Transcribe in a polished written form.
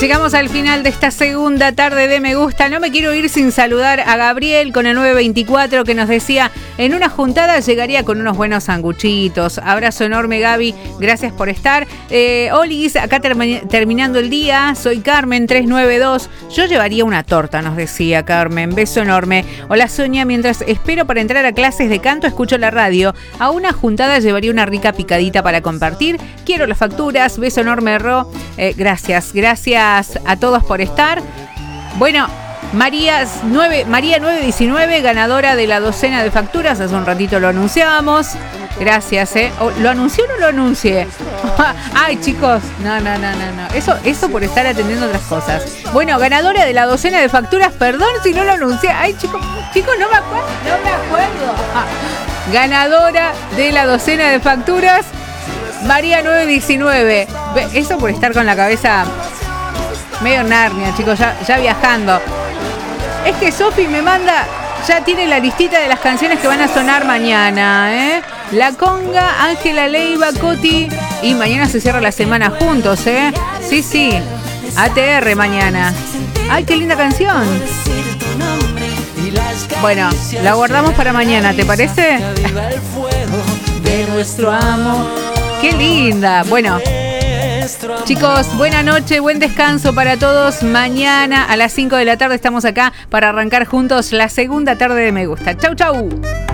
Llegamos al final de esta segunda tarde de Me Gusta. No me quiero ir sin saludar a Gabriel con el 924 que nos decía, en una juntada llegaría con unos buenos sanguchitos. Abrazo enorme, Gaby, gracias por estar. Olis, acá terminando el día, soy Carmen 392. Yo llevaría una torta, nos decía Carmen. Beso enorme. Hola Sonia, mientras espero para entrar a clases de canto, escucho la radio. A una juntada llevaría una rica picadita para compartir. Quiero las facturas. Beso enorme, Ro. Gracias a todos por estar. Bueno, María 919, ganadora de la docena de facturas. Hace un ratito lo anunciábamos. Gracias, ¿Lo anuncié o no lo anuncié? Ay, chicos, no. Eso por estar atendiendo otras cosas. Bueno, ganadora de la docena de facturas. Perdón si no lo anuncié. Ay, chicos, no me acuerdo. Ganadora de la docena de facturas, María 919. Eso por estar con la cabeza medio Narnia, chicos, ya viajando. Es que Sofi me manda, ya tiene la listita de las canciones que van a sonar mañana, La Conga, Ángela Leiva, Coti. Y mañana se cierra la semana juntos, Sí. ATR mañana. Ay, qué linda canción. Bueno, la guardamos para mañana, ¿te parece? De nuestro amor. Qué linda. Bueno, chicos, buena noche, buen descanso para todos. Mañana a las 5 de la tarde estamos acá para arrancar juntos la segunda tarde de Me Gusta. Chau.